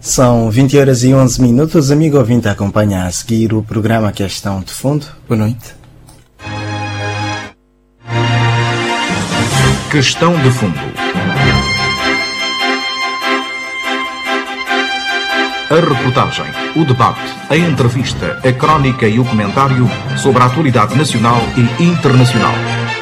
São 20h11. Amigo ouvinte, acompanha a seguir o programa Questão de Fundo. Boa noite. Questão de Fundo. A reportagem, o debate, a entrevista, a crónica e o comentário sobre a atualidade nacional e internacional.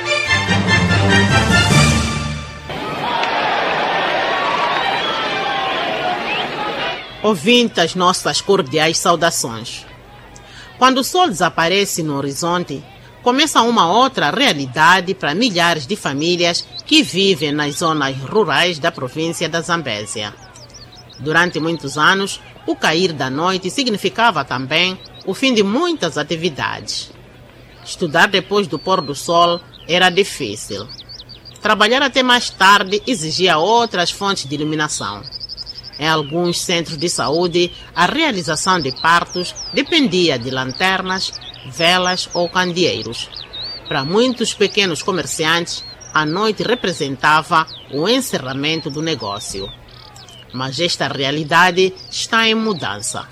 Ouvintes, nossas cordiais saudações. Quando o sol desaparece no horizonte, começa uma outra realidade para milhares de famílias que vivem nas zonas rurais da província da Zambésia. Durante muitos anos, o cair da noite significava também o fim de muitas atividades. Estudar depois do pôr do sol era difícil. Trabalhar até mais tarde exigia outras fontes de iluminação. Em alguns centros de saúde, a realização de partos dependia de lanternas, velas ou candeeiros. Para muitos pequenos comerciantes, a noite representava o encerramento do negócio. Mas esta realidade está em mudança.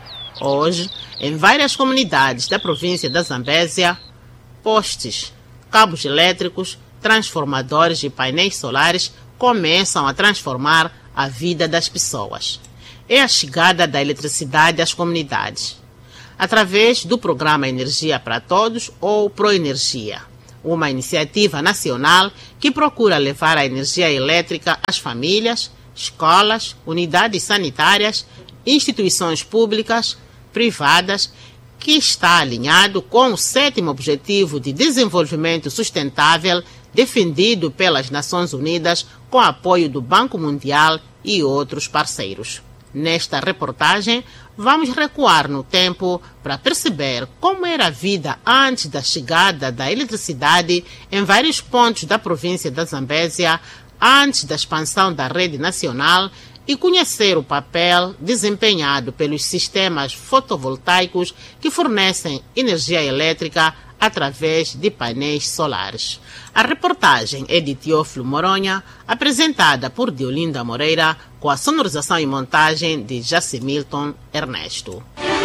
Hoje, em várias comunidades da província da Zambésia, postes, cabos elétricos, transformadores e painéis solares começam a transformar a vida das pessoas. É a chegada da eletricidade às comunidades, através do programa Energia para Todos ou Proenergia, uma iniciativa nacional que procura levar a energia elétrica às famílias, escolas, unidades sanitárias, instituições públicas, privadas, que está alinhado com o 7º Objetivo de Desenvolvimento Sustentável defendido pelas Nações Unidas com apoio do Banco Mundial e outros parceiros. Nesta reportagem, vamos recuar no tempo para perceber como era a vida antes da chegada da eletricidade em vários pontos da província da Zambésia, antes da expansão da rede nacional, e conhecer o papel desempenhado pelos sistemas fotovoltaicos que fornecem energia elétrica através de painéis solares. A reportagem é de Teófilo Moronha, apresentada por Diolinda Moreira, com a sonorização e montagem de Jacimilton Ernesto.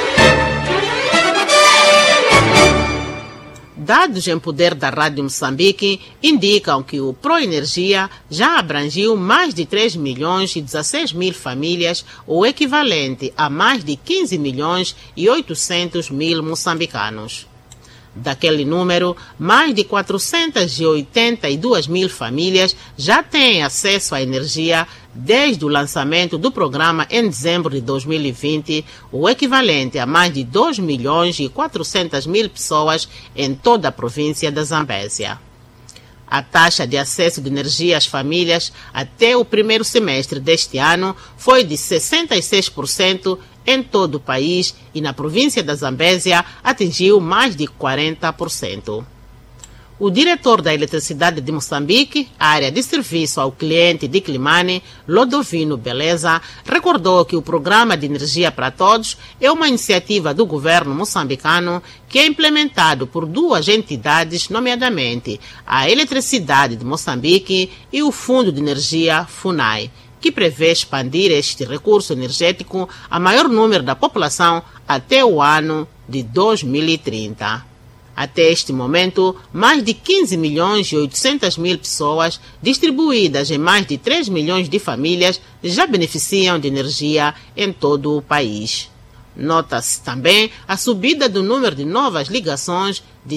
Dados em poder da Rádio Moçambique indicam que o Proenergia já abrangiu mais de 3.016.000 famílias, o equivalente a mais de 15.800.000 moçambicanos. Daquele número, mais de 482.000 famílias já têm acesso à energia desde o lançamento do programa em dezembro de 2020, o equivalente a mais de 2.400.000 pessoas em toda a província da Zambésia. A taxa de acesso de energia às famílias até o primeiro semestre deste ano foi de 66% em todo o país e na província da Zambésia atingiu mais de 40%. O diretor da Eletricidade de Moçambique, área de serviço ao cliente de Climane, Lodovino Beleza, recordou que o Programa de Energia para Todos é uma iniciativa do governo moçambicano que é implementado por duas entidades, nomeadamente a Eletricidade de Moçambique e o Fundo de Energia FUNAI, que prevê expandir este recurso energético a maior número da população até o ano de 2030. Até este momento, mais de 15.800.000 pessoas, distribuídas em mais de 3 milhões de famílias, já beneficiam de energia em todo o país. Nota-se também a subida do número de novas ligações de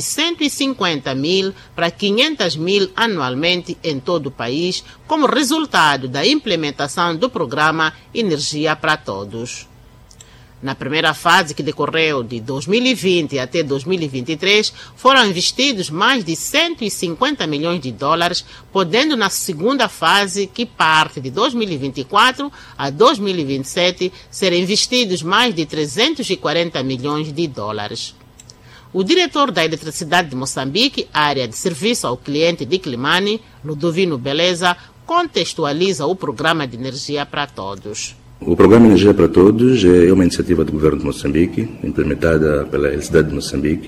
150.000 para 500.000 anualmente em todo o país, como resultado da implementação do programa Energia para Todos. Na primeira fase, que decorreu de 2020 até 2023, foram investidos mais de 150 milhões de dólares, podendo na segunda fase, que parte de 2024 a 2027, ser investidos mais de 340 milhões de dólares. O diretor da Eletricidade de Moçambique, área de serviço ao cliente de Climane, Ludovino Beleza, contextualiza o Programa de Energia para Todos. O Programa Energia para Todos é uma iniciativa do governo de Moçambique, implementada pela Eletricidade de Moçambique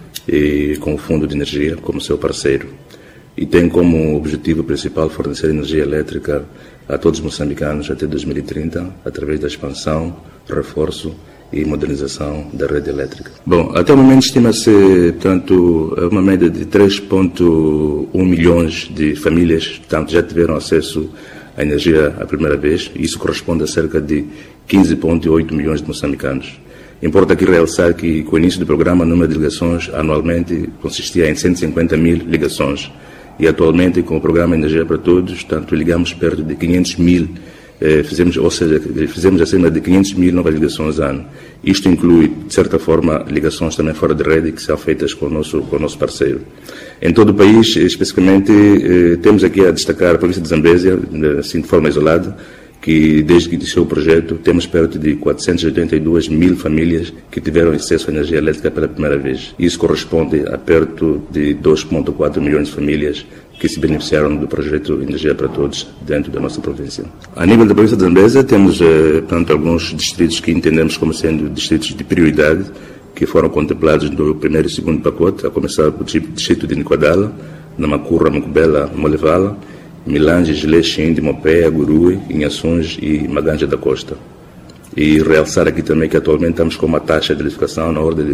e com o Fundo de Energia como seu parceiro. E tem como objetivo principal fornecer energia elétrica a todos os moçambicanos até 2030, através da expansão, reforço e modernização da rede elétrica. Bom, até o momento estima-se, portanto, uma média de 3,1 milhões de famílias portanto, já tiveram acesso à energia a primeira vez, e isso corresponde a cerca de 15,8 milhões de moçambicanos. Importa aqui realçar que, com o início do programa, o número de ligações anualmente consistia em 150 mil ligações. E atualmente, com o programa Energia para Todos, tanto ligamos perto de 500 mil, fizemos acima de 500 mil novas ligações ano. Isto inclui, de certa forma, ligações também fora de rede, que são feitas com o nosso parceiro. Em todo o país, especificamente, temos aqui a destacar a província de Zambésia, assim de forma isolada, que desde que iniciou o projeto temos perto de 482 mil famílias que tiveram acesso à energia elétrica pela primeira vez. Isso corresponde a perto de 2,4 milhões de famílias que se beneficiaram do projeto Energia para Todos dentro da nossa província. A nível da província de Zambésia temos, portanto, alguns distritos que entendemos como sendo distritos de prioridade, que foram contemplados no primeiro e segundo pacote, a começar pelo distrito de Niquadala, Namacurra, Mukubela, Molevala, Milanges, Lexinde, Mopé, Gurui, Inhações e Maganja da Costa. E realçar aqui também que atualmente estamos com uma taxa de eletrificação na ordem de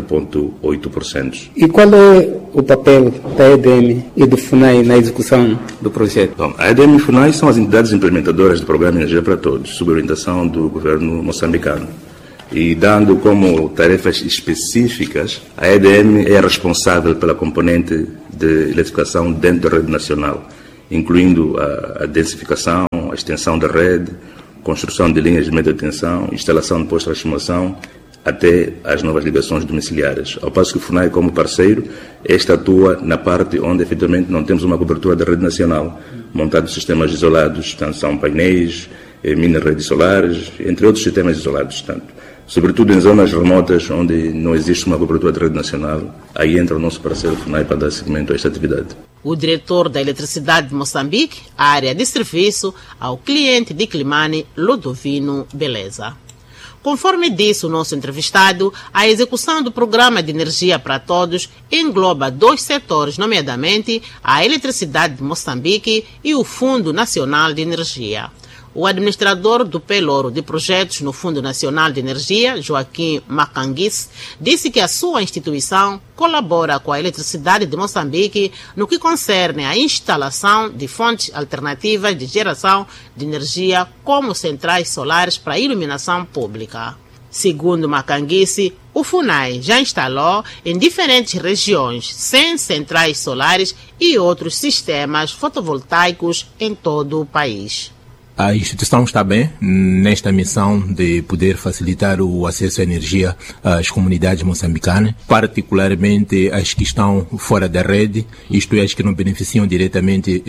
40,8%. E qual é o papel da EDM e do FUNAI na execução do projeto? Bom, a EDM e o FUNAI são as entidades implementadoras do Programa Energia para Todos, sob orientação do governo moçambicano. E dando como tarefas específicas, a EDM é responsável pela componente de eletrificação dentro da rede nacional, incluindo a densificação, a extensão da rede, construção de linhas de média tensão, instalação de postos de transformação, até as novas ligações domiciliárias. Ao passo que o FUNAI, como parceiro, esta atua na parte onde efetivamente não temos uma cobertura da rede nacional, montado sistemas isolados, tanto são painéis, mini redes solares, entre outros sistemas isolados, tanto. Sobretudo em zonas remotas onde não existe uma cobertura de rede nacional, aí entra o nosso parceiro FUNAI para dar seguimento a esta atividade. O diretor da Eletricidade de Moçambique, área de serviço ao cliente de Climane, Ludovino Beleza. Conforme disse o nosso entrevistado, a execução do Programa de Energia para Todos engloba 2 setores, nomeadamente a Eletricidade de Moçambique e o Fundo Nacional de Energia. O administrador do Pelouro de Projetos no Fundo Nacional de Energia, Joaquim Macanguis, disse que a sua instituição colabora com a Eletricidade de Moçambique no que concerne à instalação de fontes alternativas de geração de energia, como centrais solares para iluminação pública. Segundo Macanguis, o FUNAI já instalou em diferentes regiões 100 centrais solares e outros sistemas fotovoltaicos em todo o país. A instituição está bem nesta missão de poder facilitar o acesso à energia às comunidades moçambicanas, particularmente as que estão fora da rede, isto é, as que não beneficiam diretamente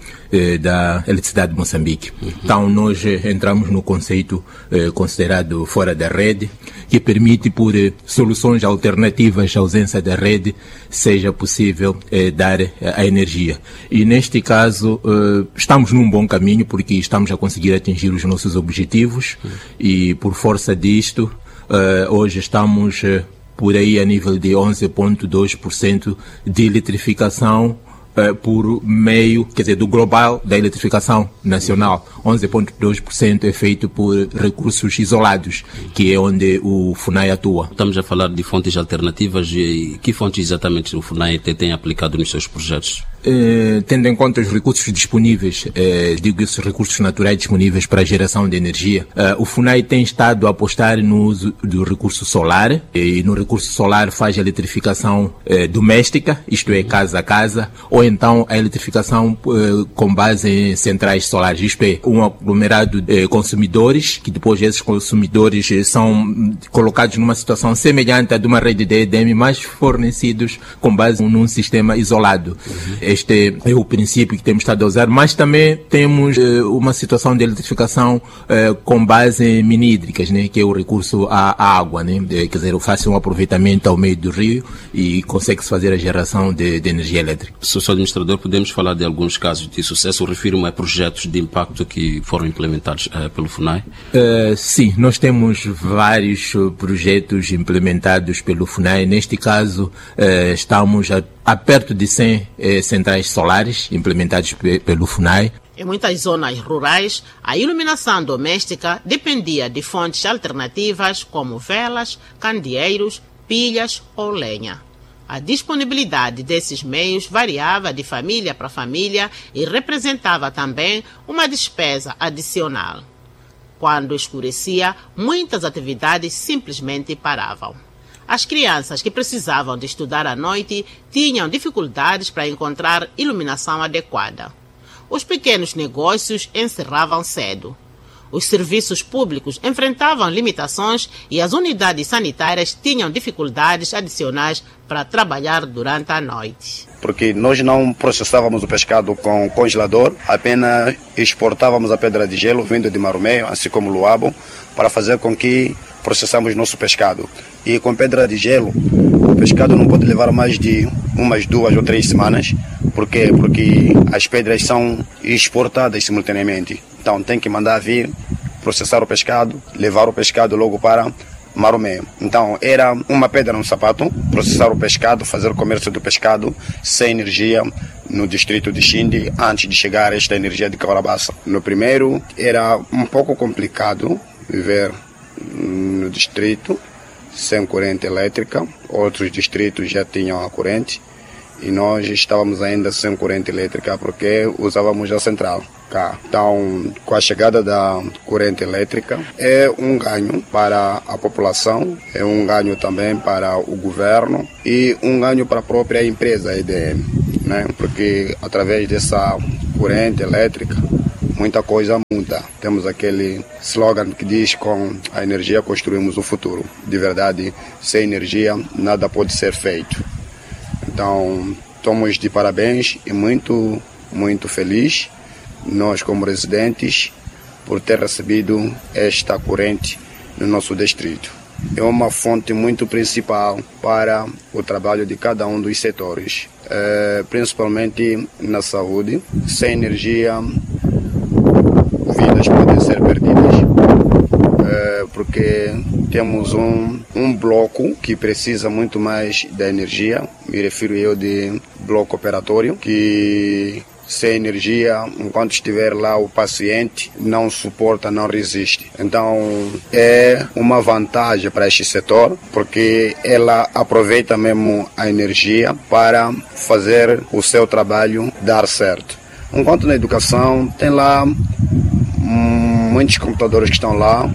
da eletricidade de Moçambique. Então, nós entramos no conceito considerado fora da rede, que permite, por soluções alternativas à ausência da rede, seja possível dar a energia. E, neste caso, estamos num bom caminho, porque estamos a conseguir atingir os nossos objetivos e, por força disto, hoje estamos por aí a nível de 11,2% de eletrificação por meio, quer dizer, do global da eletrificação nacional. 11,2% é feito por recursos isolados, que é onde o FUNAI atua. Estamos a falar de fontes alternativas e que fontes exatamente o FUNAI tem aplicado nos seus projetos? Tendo em conta os recursos disponíveis, digo esses recursos naturais disponíveis para a geração de energia, o FUNAI tem estado a apostar no uso do recurso solar, e no recurso solar faz a eletrificação doméstica, isto é, casa a casa, ou então a eletrificação com base em centrais solares, isto é, um aglomerado de consumidores, que depois esses consumidores são colocados numa situação semelhante à de uma rede de EDM, mas fornecidos com base num sistema isolado. Este é o princípio que temos estado a usar, mas também temos uma situação de eletrificação com base em mini-hídricas, né, que é o recurso à água, né, quer dizer, faz um aproveitamento ao meio do rio e consegue-se fazer a geração de energia elétrica. Sr. Administrador, podemos falar de alguns casos de sucesso? Refiro-me a projetos de impacto que foram implementados pelo FUNAI? Sim, nós temos vários projetos implementados pelo FUNAI. Neste caso, estamos a perto de 100 centrais solares implementados pelo FUNAI. Em muitas zonas rurais, a iluminação doméstica dependia de fontes alternativas como velas, candeeiros, pilhas ou lenha. A disponibilidade desses meios variava de família para família e representava também uma despesa adicional. Quando escurecia, muitas atividades simplesmente paravam. As crianças que precisavam de estudar à noite tinham dificuldades para encontrar iluminação adequada. Os pequenos negócios encerravam cedo. Os serviços públicos enfrentavam limitações e as unidades sanitárias tinham dificuldades adicionais para trabalhar durante a noite. Porque nós não processávamos o pescado com congelador, apenas exportávamos a pedra de gelo vindo de Maromeio, assim como Luabo, para fazer com que processamos nosso pescado. E com pedra de gelo, o pescado não pode levar mais de umas 2 ou 3 semanas. Por quê? Porque as pedras são exportadas simultaneamente. Então tem que mandar vir, processar o pescado, levar o pescado logo para Maromeio. Então era uma pedra no sapato, processar o pescado, fazer o comércio do pescado sem energia no distrito de Xindi antes de chegar a esta energia de Caurabaça. No primeiro era um pouco complicado viver no distrito sem corrente elétrica. Outros distritos já tinham a corrente e nós estávamos ainda sem corrente elétrica porque usávamos a central. Então, com a chegada da corrente elétrica, é um ganho para a população, é um ganho também para o governo e um ganho para a própria empresa EDM, né? Porque através dessa corrente elétrica, muita coisa muda. Temos aquele slogan que diz: com a energia construímos o futuro. De verdade, sem energia nada pode ser feito. Então, estamos de parabéns e muito, muito feliz, nós como residentes, por ter recebido esta corrente no nosso distrito. É uma fonte muito principal para o trabalho de cada um dos setores, principalmente na saúde. Sem energia, vidas podem ser perdidas, porque temos um bloco que precisa muito mais da energia. Me refiro eu de bloco operatório, que sem energia, enquanto estiver lá o paciente, não suporta, não resiste. Então é uma vantagem para este setor, porque ela aproveita mesmo a energia para fazer o seu trabalho dar certo. Enquanto na educação, tem lá muitos computadores que estão lá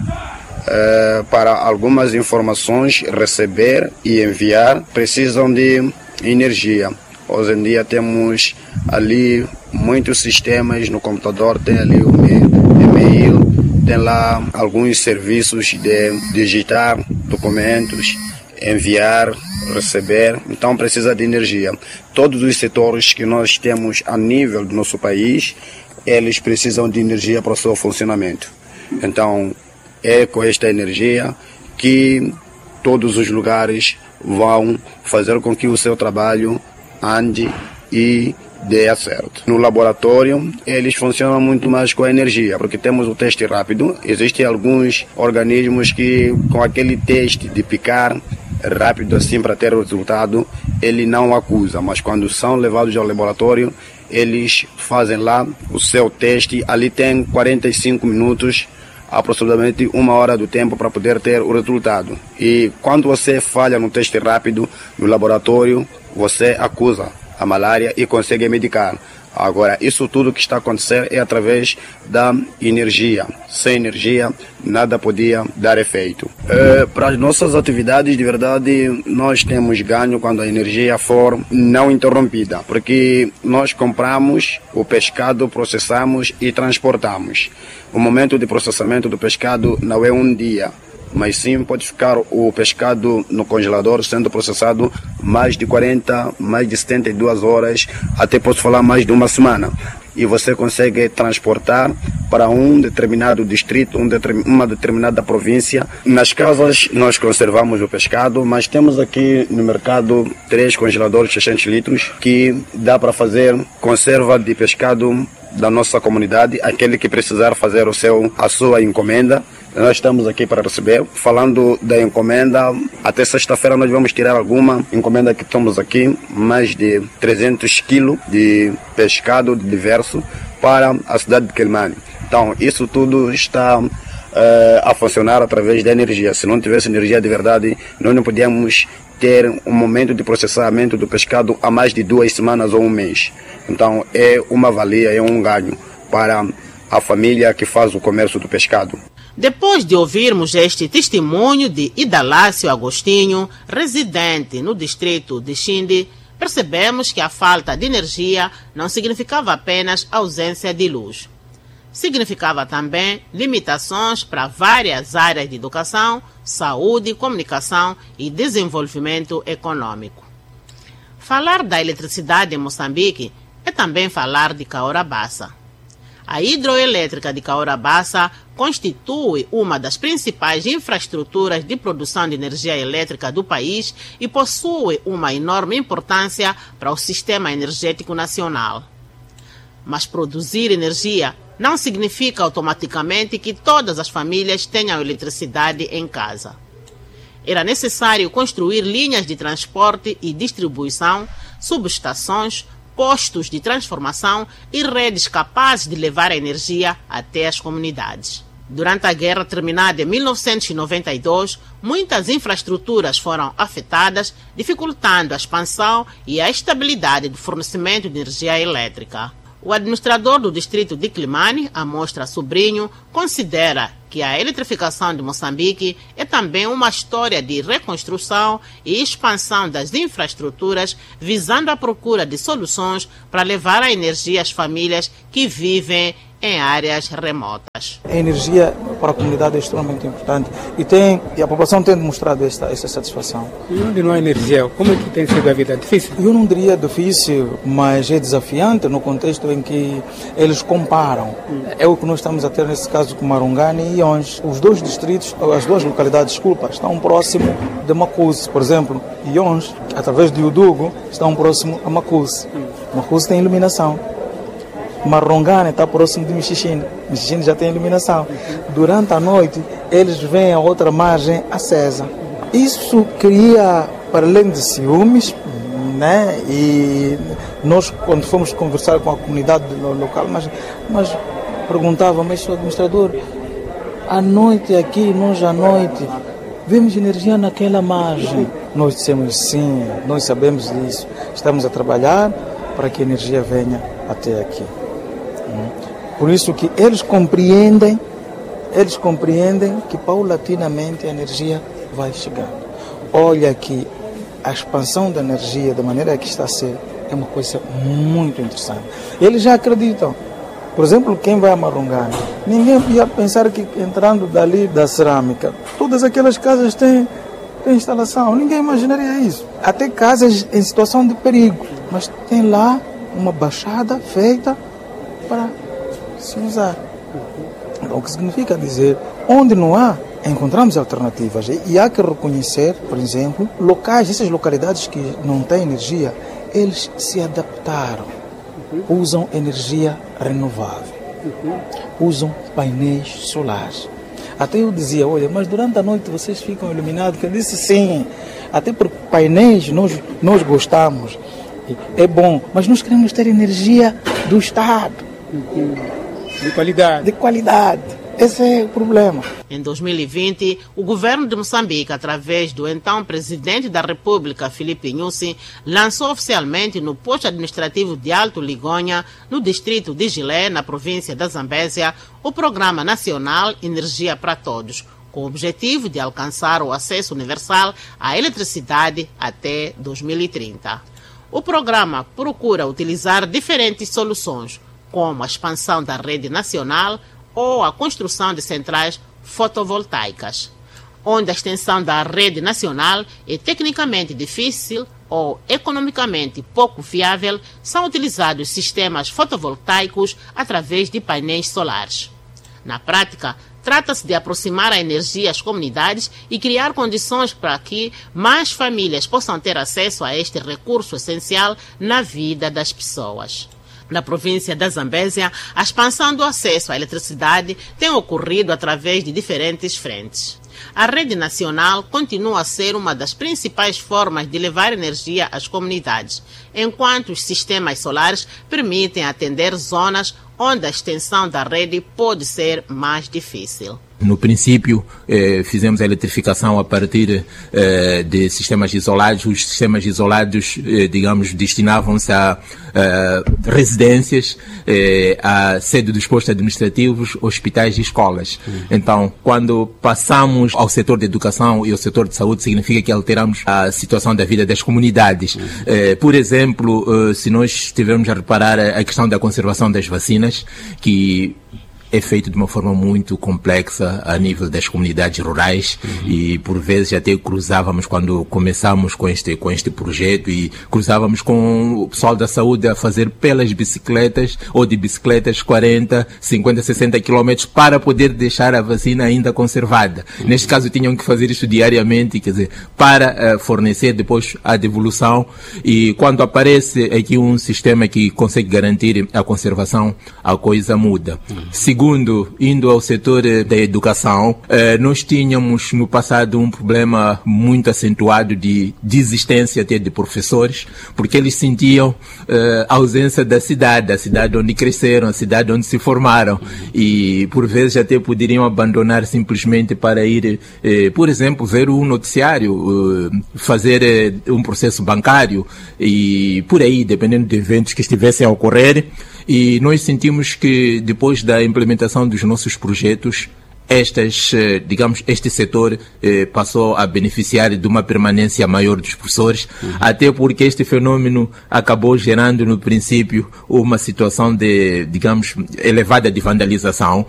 para algumas informações receber e enviar, precisam de energia. Hoje em dia temos ali muitos sistemas no computador, tem ali o e-mail, tem lá alguns serviços de digitar documentos, enviar, receber, então precisa de energia. Todos os setores que nós temos a nível do nosso país, eles precisam de energia para o seu funcionamento. Então é com esta energia que todos os lugares vão fazer com que o seu trabalho ande e dê certo. No laboratório, eles funcionam muito mais com a energia, porque temos o teste rápido. Existem alguns organismos que, com aquele teste de picar rápido assim para ter o resultado, ele não acusa, mas quando são levados ao laboratório, eles fazem lá o seu teste. Ali tem 45 minutos, aproximadamente 1 hora do tempo para poder ter o resultado. E quando você falha no teste rápido no laboratório, você acusa a malária e consegue medicar. Agora, isso tudo que está acontecendo é através da energia. Sem energia, nada podia dar efeito. Para as nossas atividades, de verdade, nós temos ganho quando a energia for não interrompida, porque nós compramos o pescado, processamos e transportamos. O momento de processamento do pescado não é um dia, mas sim pode ficar o pescado no congelador sendo processado mais de 40, mais de 72 horas, até posso falar mais de 1 semana. E você consegue transportar para um determinado distrito, uma determinada província. Nas casas nós conservamos o pescado, mas temos aqui no mercado 3 congeladores de 600 litros que dá para fazer conserva de pescado da nossa comunidade. Aquele que precisar fazer a sua encomenda, nós estamos aqui para receber. Falando da encomenda, até sexta-feira nós vamos tirar alguma encomenda que estamos aqui, mais de 300 quilos de pescado diverso para a cidade de Quelimane. Então, isso tudo está a funcionar através da energia. Se não tivesse energia de verdade, nós não podíamos ter um momento de processamento do pescado há mais de 2 semanas ou um mês. Então, é uma valia, é um ganho para a família que faz o comércio do pescado. Depois de ouvirmos este testemunho de Idalácio Agostinho, residente no distrito de Xinde, percebemos que a falta de energia não significava apenas ausência de luz. Significava também limitações para várias áreas de educação, saúde, comunicação e desenvolvimento econômico. Falar da eletricidade em Moçambique é também falar de Cahora Bassa. A hidroelétrica de Cahora Bassa constitui uma das principais infraestruturas de produção de energia elétrica do país e possui uma enorme importância para o sistema energético nacional. Mas produzir energia não significa automaticamente que todas as famílias tenham eletricidade em casa. Era necessário construir linhas de transporte e distribuição, subestações, postos de transformação e redes capazes de levar a energia até as comunidades. Durante a guerra terminada em 1992, muitas infraestruturas foram afetadas, dificultando a expansão e a estabilidade do fornecimento de energia elétrica. O administrador do distrito de Quelimane, Amostra Sobrinho, considera que a eletrificação de Moçambique é também uma história de reconstrução e expansão das infraestruturas, visando a procura de soluções para levar a energia às famílias que vivem em áreas remotas. A energia para a comunidade é extremamente importante e a população tem demonstrado essa satisfação. E onde não há energia, como é que tem sido a vida? Difícil? Eu não diria difícil, mas é desafiante no contexto em que eles comparam. É o que nós estamos a ter nesse caso com Marungane e Ionge. Os dois distritos, as duas localidades, estão próximos de Macuse. Por exemplo, Ionge, através de Udugo, estão próximos a Macuse. Macuse tem iluminação. Marungane está próximo de Michichine. Michichine já tem iluminação. Durante a noite, eles veem a outra margem acesa. Isso cria, para além de ciúmes, né? E nós, quando fomos conversar com a comunidade local, mas perguntava, mas o administrador, à noite aqui, nós à noite, vemos energia naquela margem. Nós dissemos sim, nós sabemos disso. Estamos a trabalhar para que a energia venha até aqui. Por isso que eles compreendem que paulatinamente a energia vai chegar. Olha que a expansão da energia, da maneira que está a ser, é uma coisa muito interessante. Eles já acreditam. Por exemplo, quem vai a Marungane, ninguém ia pensar que entrando dali da cerâmica, todas aquelas casas têm instalação. Ninguém imaginaria isso. Até casas em situação de perigo, mas tem lá uma baixada feita para se usar. O que significa dizer, onde não há, encontramos alternativas. E há que reconhecer, por exemplo, essas localidades que não têm energia, eles se adaptaram. Usam energia renovável. Usam painéis solares. Até eu dizia, olha, mas durante a noite vocês ficam iluminados? Eu disse sim, até porque painéis nós gostamos. É bom, mas nós queremos ter energia do Estado. De qualidade. Esse é o problema. Em 2020, o governo de Moçambique, através do então presidente da República, Filipe Nyusi, lançou oficialmente no posto administrativo de Alto Ligonha, no distrito de Gilé, na província da Zambésia, o Programa Nacional Energia para Todos, com o objetivo de alcançar o acesso universal à eletricidade até 2030. O programa procura utilizar diferentes soluções, como a expansão da rede nacional ou a construção de centrais fotovoltaicas. Onde a extensão da rede nacional é tecnicamente difícil ou economicamente pouco viável, são utilizados sistemas fotovoltaicos através de painéis solares. Na prática, trata-se de aproximar a energia às comunidades e criar condições para que mais famílias possam ter acesso a este recurso essencial na vida das pessoas. Na província da Zambésia, a expansão do acesso à eletricidade tem ocorrido através de diferentes frentes. A rede nacional continua a ser uma das principais formas de levar energia às comunidades, enquanto os sistemas solares permitem atender zonas onde a extensão da rede pode ser mais difícil. No princípio, fizemos a eletrificação a partir de sistemas isolados. Os sistemas isolados, digamos, destinavam-se a residências, a sede dos postos administrativos, hospitais e escolas. Então, quando passamos ao setor de educação e ao setor de saúde, significa que alteramos a situação da vida das comunidades. Por exemplo, se nós estivermos a reparar a questão da conservação das vacinas, que é feito de uma forma muito complexa a nível das comunidades rurais e por vezes até cruzávamos quando começamos com este projeto e cruzávamos com o pessoal da saúde a fazer pelas bicicletas ou de bicicletas 40, 50, 60 quilômetros para poder deixar a vacina ainda conservada. Neste caso tinham que fazer isso diariamente, quer dizer, para fornecer depois a devolução, e quando aparece aqui um sistema que consegue garantir a conservação, a coisa muda. Segundo, indo ao setor da educação, nós tínhamos no passado um problema muito acentuado de desistência até de professores, porque eles sentiam a ausência da cidade, a cidade onde cresceram, a cidade onde se formaram, e por vezes até poderiam abandonar simplesmente para ir, por exemplo, ver um noticiário, fazer um processo bancário e por aí, dependendo de eventos que estivessem a ocorrer. E nós sentimos que depois da implementação dos nossos projetos, este setor passou a beneficiar de uma permanência maior dos professores, até porque este fenômeno acabou gerando no princípio uma situação de, digamos, elevada de vandalização,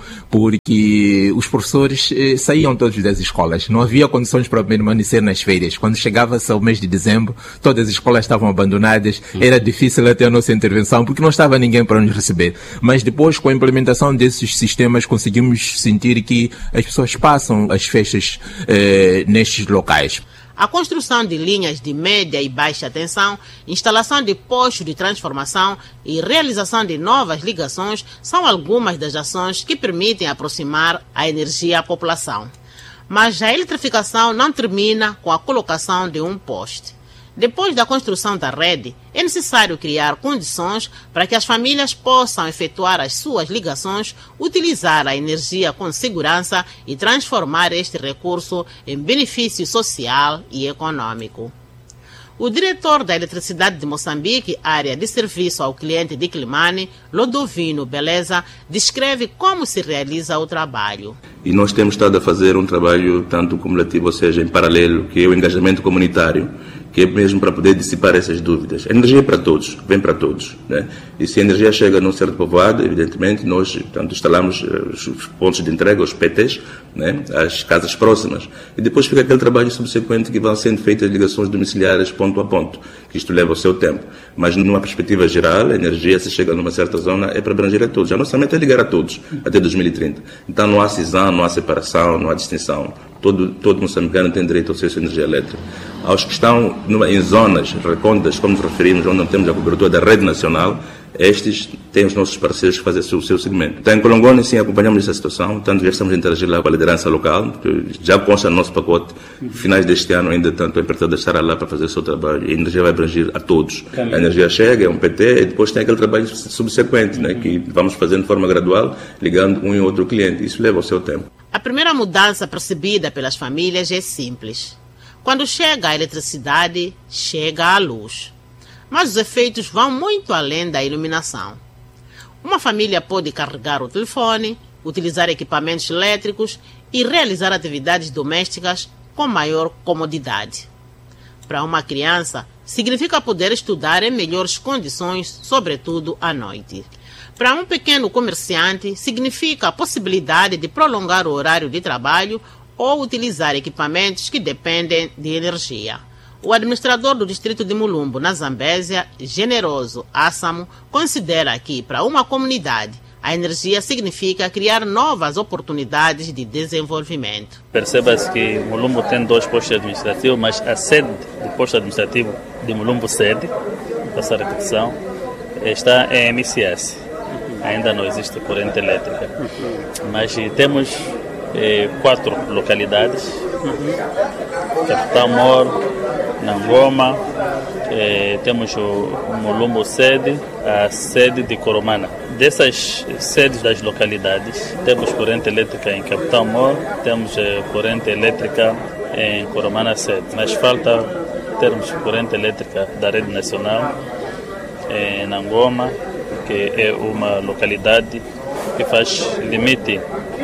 porque os professores saíam todos das escolas, não havia condições para permanecer nas férias. Quando chegava-se ao mês de dezembro, todas as escolas estavam abandonadas, era difícil até a nossa intervenção, porque não estava ninguém para nos receber. Mas depois, com a implementação desses sistemas, conseguimos sentir que as pessoas passam as festas nestes locais. A construção de linhas de média e baixa tensão, instalação de postos de transformação e realização de novas ligações são algumas das ações que permitem aproximar a energia à população. Mas a eletrificação não termina com a colocação de um poste. Depois da construção da rede, é necessário criar condições para que as famílias possam efetuar as suas ligações, utilizar a energia com segurança e transformar este recurso em benefício social e econômico. O diretor da Eletricidade de Moçambique, área de serviço ao cliente de Climane, Lodovino Beleza, descreve como se realiza o trabalho. E nós temos estado a fazer um trabalho tanto cumulativo, ou seja, em paralelo, que é o engajamento comunitário, que é mesmo para poder dissipar essas dúvidas. A energia é para todos, vem para todos, né? E se a energia chega num certo povoado, evidentemente, nós instalamos os pontos de entrega, os PTs, né? As casas próximas. E depois fica aquele trabalho subsequente que vão sendo feitas ligações domiciliares ponto a ponto, que isto leva o seu tempo. Mas numa perspectiva geral, a energia, se chega numa certa zona, é para abranger a todos. A nossa meta é ligar a todos, até 2030. Então não há cisão, não há separação, não há distinção. Todo moçambicano tem direito ao acesso à energia elétrica. Aos que estão em zonas recônditas, como nos referimos, onde não temos a cobertura da rede nacional, estes têm os nossos parceiros que fazem o seu segmento. Então, em Colongone, sim, acompanhamos essa situação, tanto já estamos a interagir lá com a liderança local, que já consta no nosso pacote, finais deste ano ainda tanto a empresa estará lá para fazer o seu trabalho, e a energia vai abranger a todos. A energia chega, é um PT, e depois tem aquele trabalho subsequente, né, que vamos fazendo de forma gradual, ligando um e outro cliente. Isso leva o seu tempo. A primeira mudança percebida pelas famílias é simples. Quando chega a eletricidade, chega a luz. Mas os efeitos vão muito além da iluminação. Uma família pode carregar o telefone, utilizar equipamentos elétricos e realizar atividades domésticas com maior comodidade. Para uma criança, significa poder estudar em melhores condições, sobretudo à noite. Para um pequeno comerciante, significa a possibilidade de prolongar o horário de trabalho ou utilizar equipamentos que dependem de energia. O administrador do distrito de Mulumbo, na Zambésia, Generoso Assamo, considera que, para uma comunidade, a energia significa criar novas oportunidades de desenvolvimento. Perceba-se que Mulumbo tem 2 postos administrativos, mas a sede do posto administrativo de Mulumbo sede, essa repetição, está em MCS. Ainda não existe corrente elétrica. Mas temos 4 localidades. Capitão Moro, Nangoma, temos o Mulumbo sede, a sede de Coromana. Dessas sedes das localidades, temos corrente elétrica em Capitão Moro, temos corrente elétrica em Coromana sede, mas falta termos corrente elétrica da rede nacional em Nangoma, que é uma localidade que faz limite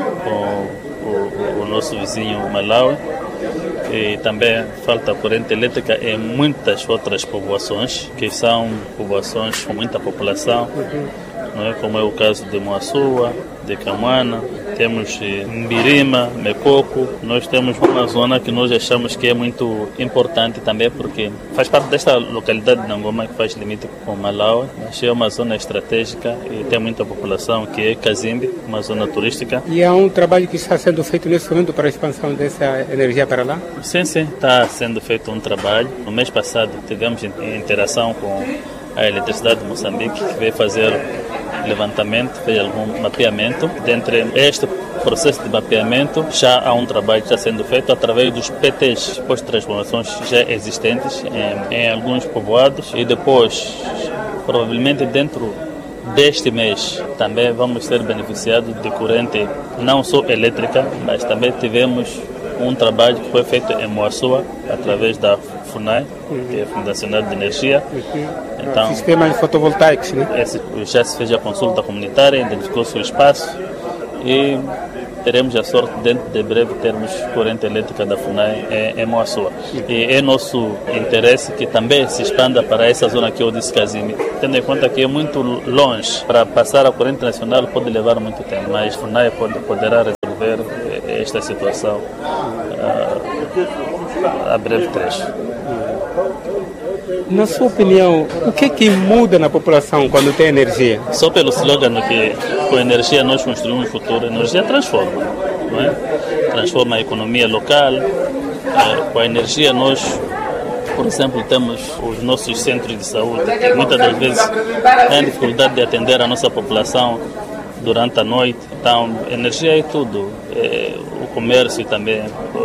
com o nosso vizinho Malawi. E também falta corrente elétrica em muitas outras povoações, que são povoações com muita população, não é? Como é o caso de Moaçua, de Camuana, temos Mbirima, Mecoco. Nós temos uma zona que nós achamos que é muito importante também, porque faz parte desta localidade de Nangoma, que faz limite com Malawi, mas é uma zona estratégica e tem muita população, que é Kazimbi, uma zona turística. E há um trabalho que está sendo feito nesse momento para a expansão dessa energia para lá? Sim, está sendo feito um trabalho. No mês passado tivemos interação com a Eletricidade de Moçambique, que veio fazer levantamento, fez algum mapeamento. Dentre este processo de mapeamento, já há um trabalho que está sendo feito através dos PTs, postos de transformações já existentes em alguns povoados, e depois, provavelmente dentro deste mês, também vamos ser beneficiados de corrente não só elétrica, mas também tivemos um trabalho que foi feito em Moaçua, através da FUNAI, que é a Fundação de Energia. Então, sistemas fotovoltaicos, né? Já se fez a consulta comunitária, identificou-se o espaço e teremos a sorte, dentro de breve, termos corrente elétrica da FUNAI em Moaçua. E é nosso interesse que também se expanda para essa zona que eu disse, Kazimbi, tendo em conta que é muito longe. Para passar a corrente nacional pode levar muito tempo, mas a FUNAI poderá resolver esta situação a breve trecho. Na sua opinião, o que muda na população quando tem energia? Só pelo slogan que com energia nós construímos o futuro, a energia transforma, não é? Transforma a economia local. Com a energia nós, por exemplo, temos os nossos centros de saúde, que muitas das vezes têm dificuldade de atender a nossa população durante a noite. Então, energia é tudo. O comércio também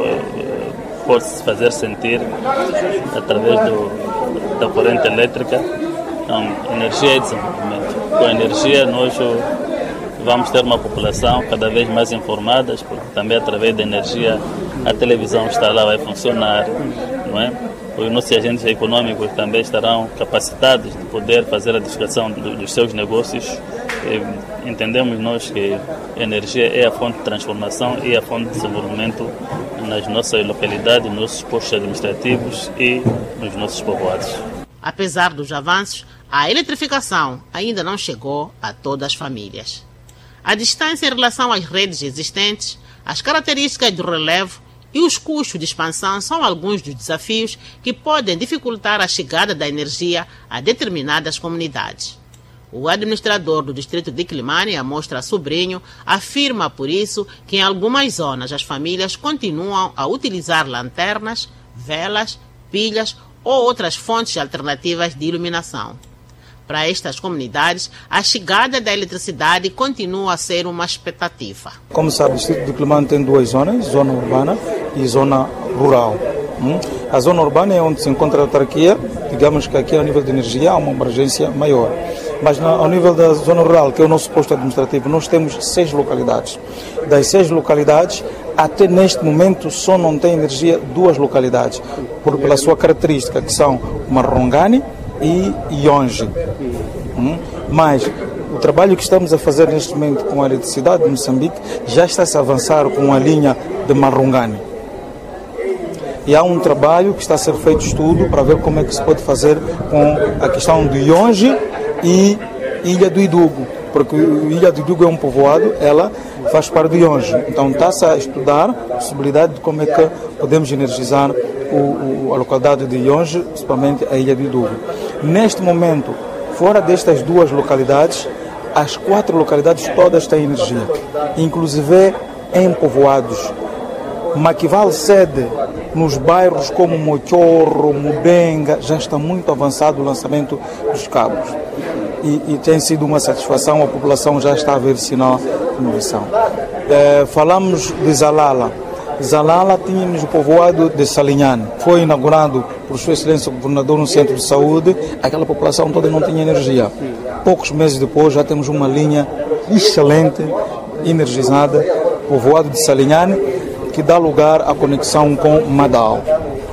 pode se fazer sentir através da corrente elétrica. Então, energia é desenvolvimento. Com a energia nós vamos ter uma população cada vez mais informada, porque também através da energia a televisão está lá, vai funcionar, não é? Os nossos agentes econômicos também estarão capacitados de poder fazer a diversificação dos seus negócios. Entendemos nós que a energia é a fonte de transformação e a fonte de desenvolvimento nas nossas localidades, nos nossos postos administrativos e nos nossos povoados. Apesar dos avanços, a eletrificação ainda não chegou a todas as famílias. A distância em relação às redes existentes, as características do relevo e os custos de expansão são alguns dos desafios que podem dificultar a chegada da energia a determinadas comunidades. O administrador do distrito de Quilimane, Amostra Sobrinho, afirma por isso que em algumas zonas as famílias continuam a utilizar lanternas, velas, pilhas ou outras fontes alternativas de iluminação. Para estas comunidades, a chegada da eletricidade continua a ser uma expectativa. Como sabe, o distrito de Quilimane tem 2 zonas, zona urbana e zona rural. A zona urbana é onde se encontra a autarquia, digamos que aqui ao nível de energia há uma abrangência maior. Mas ao nível da zona rural, que é o nosso posto administrativo, nós temos 6 localidades. Das 6 localidades, até neste momento só não tem energia 2 localidades, pela sua característica, que são Marrongani e Ionge. Mas o trabalho que estamos a fazer neste momento com a eletricidade de Moçambique já está-se a avançar com a linha de Marrongani. E há um trabalho que está a ser feito estudo para ver como é que se pode fazer com a questão de Ionge e Ilha do Idugo, porque Ilha do Idugo é um povoado, ela faz parte de Ionge. Então está-se a estudar a possibilidade de como é que podemos energizar a localidade de Ionge, principalmente a Ilha do Idugo. Neste momento, fora destas 2 localidades, as 4 localidades todas têm energia, inclusive em povoados. Maquival sede nos bairros como Mochorro, Mubenga, já está muito avançado o lançamento dos cabos. e tem sido uma satisfação, a população já está a ver sinal de evolução. Falamos de Zalala. Zalala tínhamos o povoado de Salinhane. Foi inaugurado por Sua Excelência o Governador no centro de saúde. Aquela população toda não tinha energia. Poucos meses depois já temos uma linha excelente, energizada, povoado de Salinhane, que dá lugar à conexão com Madal.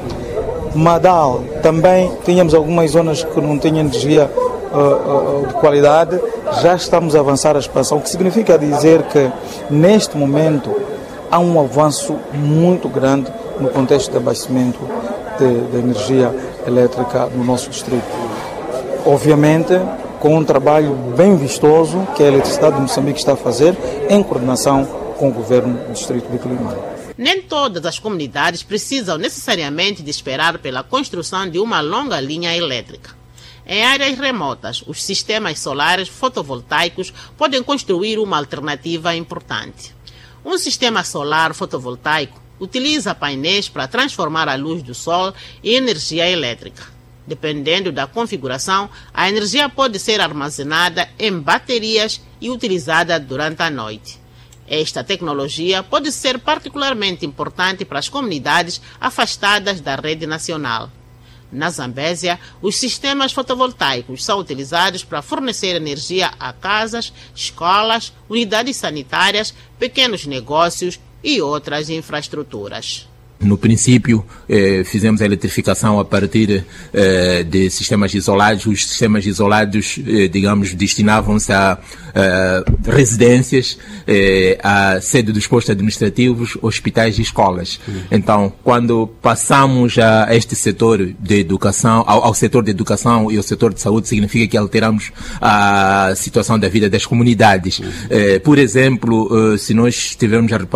Madal também tínhamos algumas zonas que não tinham energia de qualidade. Já estamos a avançar a expansão, o que significa dizer que neste momento há um avanço muito grande no contexto de abastecimento de energia elétrica no nosso distrito. Obviamente, com um trabalho bem vistoso que a Eletricidade de Moçambique está a fazer em coordenação com o governo do distrito de Quelimane. Nem todas as comunidades precisam necessariamente de esperar pela construção de uma longa linha elétrica. Em áreas remotas, os sistemas solares fotovoltaicos podem construir uma alternativa importante. Um sistema solar fotovoltaico utiliza painéis para transformar a luz do sol em energia elétrica. Dependendo da configuração, a energia pode ser armazenada em baterias e utilizada durante a noite. Esta tecnologia pode ser particularmente importante para as comunidades afastadas da rede nacional. Na Zambésia, os sistemas fotovoltaicos são utilizados para fornecer energia a casas, escolas, unidades sanitárias, pequenos negócios e outras infraestruturas. No princípio, fizemos a eletrificação a partir de sistemas isolados. Os sistemas isolados, digamos, destinavam-se a residências, a sede dos postos administrativos, hospitais e escolas. Então, quando passamos a este setor de educação, ao setor de educação e ao setor de saúde, significa que alteramos a situação da vida das comunidades. Por exemplo, se nós tivermos a reparar,